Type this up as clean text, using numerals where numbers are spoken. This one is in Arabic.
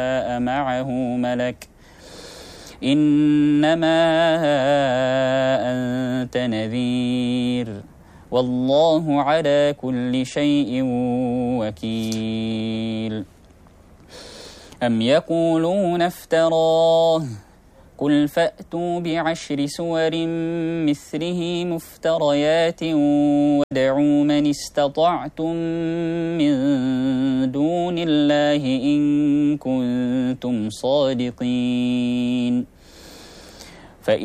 معه ملك إنما أنت نذير والله على كل شيء وكيل أم يقولون افتراه قل فأتوا بعشر سور مثله مفتريات وادعوا من استطعتم من دون الله إن كنتم صادقين